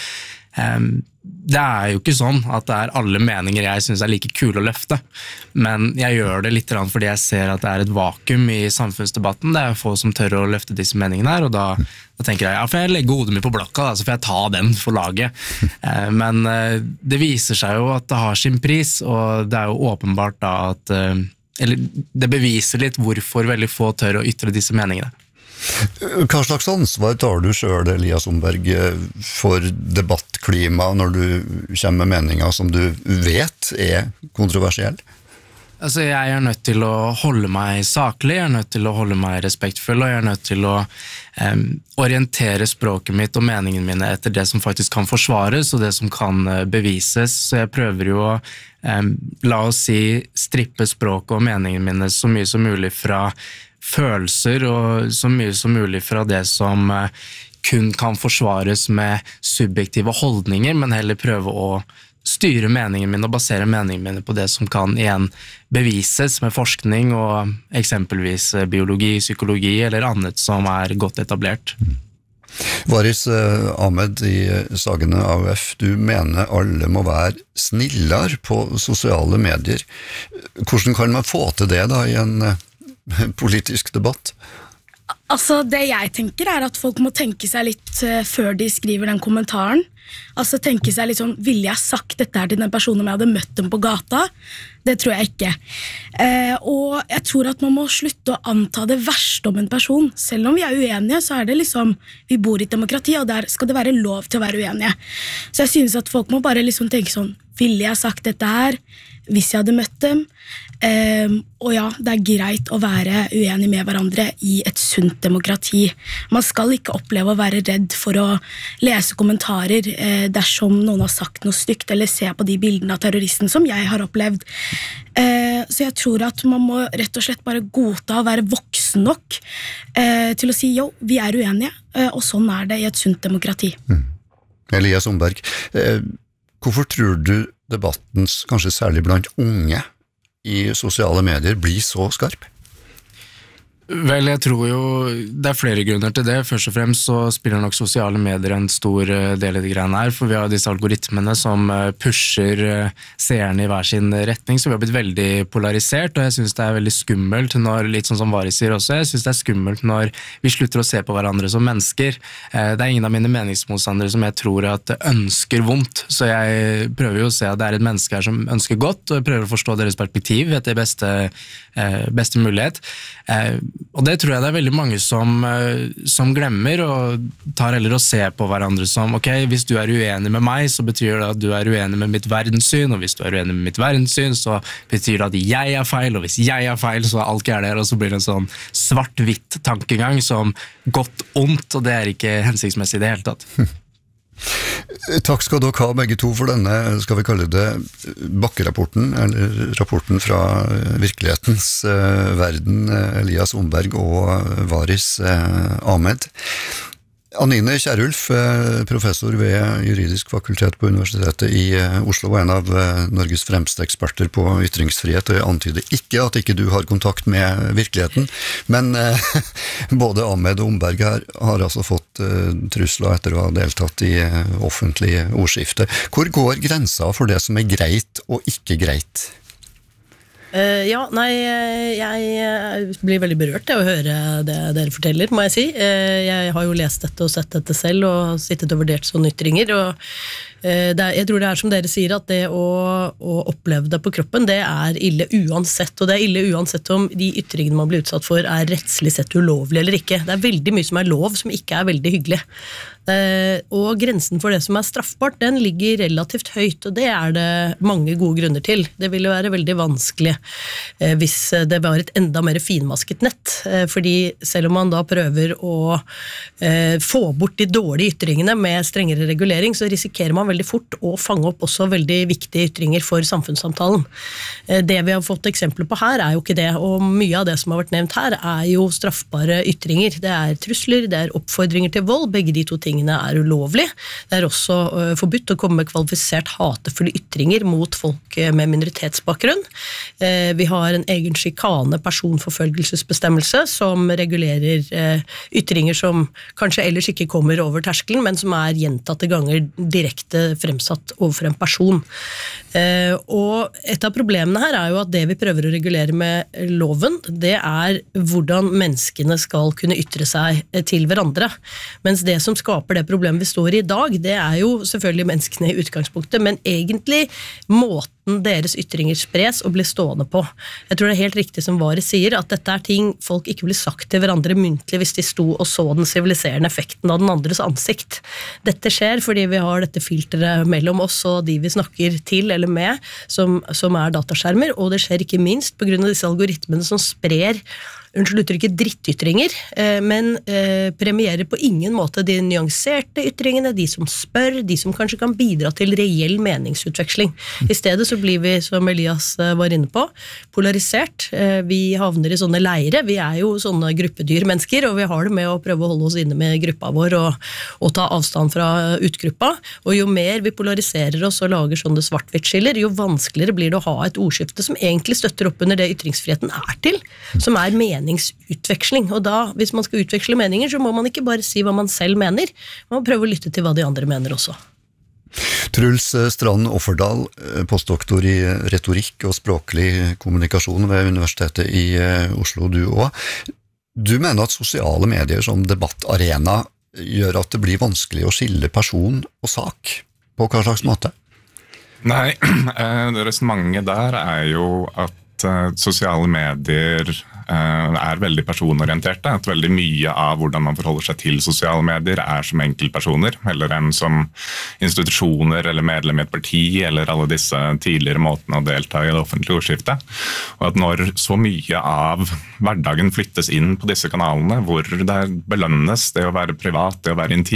Det jo ikke sånn at det alle meninger jeg synes like kule å løfte, men jeg gjør det litt fordi jeg ser at det et vakuum i samfunnsdebatten. Det få som tør å løfte disse meningene her, og da tenker jeg, ja, får jeg legge hodet mitt på blokka, da, så får jeg ta den for laget. Men det viser seg jo at det har sin pris, og det jo åpenbart da at, eller det beviser litt hvorfor veldig få tør å ytre disse meningene. Hva slags ansvar tar du selv, Elias Omberg, for debattklima når du kommer med meninger som du vet kontroversielle? Altså, jeg nødt til å holde meg saklig, jeg nødt til å holde meg respektfull, og jeg nødt til å orientere språket mitt og meningene mine etter det som faktisk kan forsvares, og det som kan bevises. Så jeg prøver jo å, la oss si, strippe språket og meningene mine så mye som mulig fra følelser, og så mye som mulig fra det som kun kan forsvares med subjektive holdninger, men heller prøve å styre meningen min og basere meningen min på det som kan igjen bevises med forskning og eksempelvis biologi, psykologi eller annet som godt etablert. Varis Ahmed i Sagene AUF, du mener alle må være snillere på sosiale medier. Hvordan kan man få til det da i en politisk debatt? Altså, det jeg tenker at folk må tenke seg litt før de skriver den kommentaren. Altså, tenke seg litt sånn, ville jeg sagt dette her til den personen om jeg hadde møtt dem på gata? Det tror jeg ikke. Og jeg tror at man må slutte å anta det verste om en person. Selv om vi uenige, så det liksom, vi bor i et demokrati, og der skal det være lov til å være uenige. Så jeg synes at folk må bare liksom tenke sånn, ville jeg sagt dette her hvis jeg hadde møtt dem? Og ja, det greit å være uenig med hverandre i et sunt demokrati. Man skal ikke oppleve å være redd for å lese kommentarer dersom noen har sagt noe stygt, eller se på de bildene av terroristen som jeg har opplevd. Så jeg tror at man må rett og slett bare godta og være voksen nok til å si, jo, vi uenige, og sånn det i et sunt demokrati. Elias Omberg, hvorfor tror du debattens, kanskje særlig blant unge, i sosiale medier blir så skarp? Vel, jeg tror jo det flere grunner til det. Først og fremst så spiller nok sosiale medier en stor del av de greiene her, for vi har disse algoritmene som pusher seerne i hver sin retning, så vi har blitt veldig polarisert, og jeg synes det veldig skummelt når, litt sånn som Varis sier også, jeg synes det skummelt når vi slutter å se på hverandre som mennesker. Det ingen av mine meningsmotstandere som jeg tror at ønsker vondt, så jeg prøver jo å se at det et menneske her som ønsker godt, og jeg prøver å forstå deres perspektiv etter beste mulighet. Og det tror jeg det veldig mange som glemmer og tar heller å se på hverandre som, ok, hvis du uenig med meg, så betyr det at du uenig med mitt verdenssyn, og hvis du uenig med mitt verdenssyn, så betyr det at jeg feil, og hvis jeg feil, så alt gærent der, og så blir det en sånn svart-hvitt tankegang som godt-ondt, og det ikke hensiktsmessig i det hele tatt. Takk skal dere ha begge to for denne, skal vi kalle det bakkerapporten, eller rapporten fra virkelighetens verden, Elias Omberg og Varis Ahmed. Anine Kjærulf, professor ved juridisk fakultet på Universitetet i Oslo, og en av Norges fremste eksperter på ytringsfrihet, og jeg antyder ikke at ikke du har kontakt med virkeligheten, men både Ahmed og Omberg her har altså fått trusler etter å ha deltatt i offentlig ordskifte. Hvor går grensa for det som greit og ikke greit? Jeg blir veldig berørt til å høre det dere forteller, må jeg si. Jeg har jo lest dette og sett dette selv og sittet og vurdert sånne ytringer, og jeg tror det som dere sier, at det å oppleve det på kroppen, det ille uansett, og det ille uansett om de ytringene man blir utsatt for rettslig sett ulovlig eller ikke. Det veldig mye som lov, som ikke veldig hyggelig. Og grensen for det som straffbart, den ligger relativt høyt, og det det mange gode grunner til. Det ville være veldig vanskelig hvis det var et enda mer finmasket nett, fordi selv om man da prøver å få bort de dårlige ytringene med strengere regulering, så risikerer man veldig fort å fange opp også veldig viktige ytringer for samfunnssamtalen. Det vi har fått eksempler på her jo ikke det, og mye av det som har vært nevnt her jo straffbare ytringer. Det trusler, det oppfordringer til vold, begge de to tingene ulovlig. Det også forbudt å komme med kvalifisert hatefulle ytringer mot folk med minoritetsbakgrunn. Vi har en egen sjikane personforfølgelsesbestemmelse som regulerer ytringer som kanskje ellers ikke kommer over terskelen, men som gjentatte ganger direkte fremsatt overfor en person. Og et av problemene her jo at det vi prøver å regulere med loven, det hvordan menneskene skal kunne ytre seg til hverandre. Mens det som skaper det problemet vi står i dag, det jo selvfølgelig menneskene i utgangspunktet, men egentlig måten måten deres ytringer spres og blir stående på. Jeg tror det helt riktig som Vare sier, at dette ting folk ikke ville sagt til hverandre muntlig hvis de sto og så den siviliserende effekten av den andres ansikt. Dette skjer fordi vi har dette filteret mellom oss og de vi snakker til eller med, som dataskjermer, og det skjer ikke minst på grunn av disse algoritmene som sprer uttrykket drittytringer, men premierer på ingen måte de nyanserte ytringene, de som spør, de som kanskje kan bidra til reell meningsutveksling. I stedet så blir vi, som Elias var inne på, polarisert. Vi havner i sånne leire, vi jo sånne gruppedyrmennesker, og vi har det med å prøve å holde oss inne med gruppa vår og ta avstand fra utgruppa, og jo mer vi polariserer oss og lager sånne svart-hvitt-skiller, jo vanskeligere blir det å ha et ordskifte som egentlig støtter opp under det ytringsfriheten til, som meningsutveksling. Og da, hvis man skal utveksle meninger, så må man ikke bare si hva man selv mener, man må prøve å lytte til hva de andre mener også. Truls Strand Offerdal, postdoktor i retorikk og språklig kommunikasjon ved Universitetet i Oslo, du også. Du mener at sosiale medier som debattarena gjør at det blir vanskelig å skille person og sak? På hva slags måte? Nei, det resonemanget der jo at sosiale medier veldig personorienterte, at veldig mye av hvordan man forholder seg til sosiale medier som enkeltpersoner, heller enn som institusjoner eller medlem i et parti, eller alle disse tidligere måtene å delta i det offentlige ordskiftet. Og at når så mye av hverdagen flyttes inn på disse kanalene, hvor det belønnes det å være privat, det å være intim,